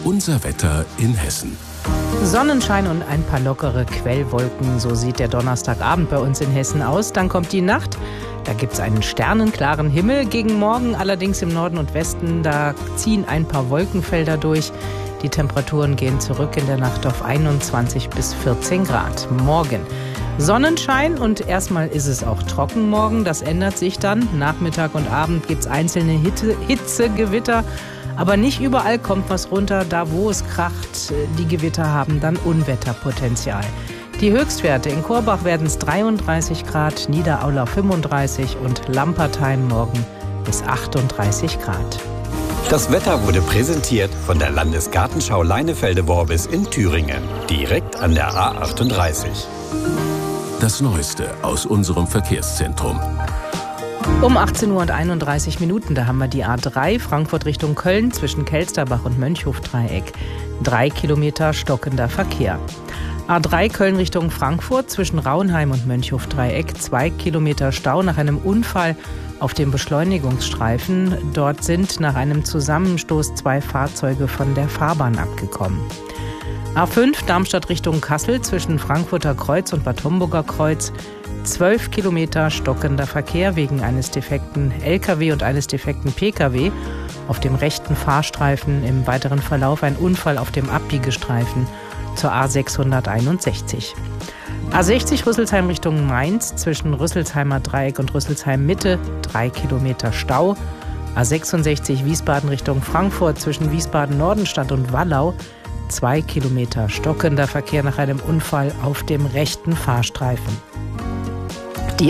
Unser Wetter in Hessen. Sonnenschein und ein paar lockere Quellwolken, so sieht der Donnerstagabend bei uns in Hessen aus. Dann kommt die Nacht, da gibt es einen sternenklaren Himmel. Gegen Morgen allerdings im Norden und Westen, da ziehen ein paar Wolkenfelder durch. Die Temperaturen gehen zurück in der Nacht auf 21 bis 14 Grad. Morgen Sonnenschein und erstmal ist es auch trocken morgen. Das ändert sich dann. Nachmittag und Abend gibt es einzelne Hitzegewitter. Aber nicht überall kommt was runter. Da, wo es kracht, die Gewitter haben dann Unwetterpotenzial. Die Höchstwerte in Korbach werden es 33 Grad, Niederaula 35 und Lampertheim morgen bis 38 Grad. Das Wetter wurde präsentiert von der Landesgartenschau Leinefelde-Worbis in Thüringen, direkt an der A38. Das Neueste aus unserem Verkehrszentrum. Um 18:31 Uhr, da haben wir die A3 Frankfurt Richtung Köln zwischen Kelsterbach und Mönchhof-Dreieck. 3 Kilometer stockender Verkehr. A3 Köln Richtung Frankfurt zwischen Raunheim und Mönchhof-Dreieck. 2 Kilometer Stau nach einem Unfall auf dem Beschleunigungsstreifen. Dort sind nach einem Zusammenstoß 2 Fahrzeuge von der Fahrbahn abgekommen. A5 Darmstadt Richtung Kassel zwischen Frankfurter Kreuz und Bad Homburger Kreuz. 12 Kilometer stockender Verkehr wegen eines defekten LKW und eines defekten PKW. Auf dem rechten Fahrstreifen im weiteren Verlauf ein Unfall auf dem Abbiegestreifen zur A661. A60 Rüsselsheim Richtung Mainz zwischen Rüsselsheimer Dreieck und Rüsselsheim Mitte 3 Kilometer Stau. A66 Wiesbaden Richtung Frankfurt zwischen Wiesbaden Nordenstadt und Wallau 2 Kilometer stockender Verkehr nach einem Unfall auf dem rechten Fahrstreifen. Die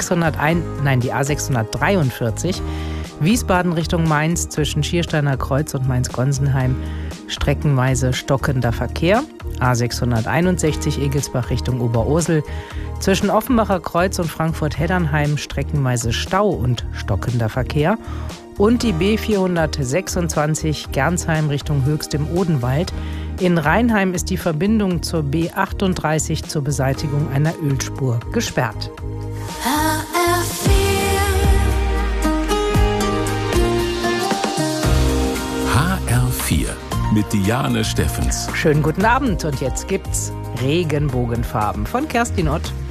A643 Wiesbaden Richtung Mainz zwischen Schiersteiner Kreuz und Mainz-Gonsenheim streckenweise stockender Verkehr. A661 Egelsbach Richtung Oberursel zwischen Offenbacher Kreuz und Frankfurt-Heddernheim streckenweise Stau und stockender Verkehr. Und die B426 Gernsheim Richtung Höchst im Odenwald. In Rheinheim ist die Verbindung zur B38 zur Beseitigung einer Ölspur gesperrt. HR4 mit Diane Steffens. Schönen guten Abend und jetzt gibt's Regenbogenfarben von Kerstin Ott.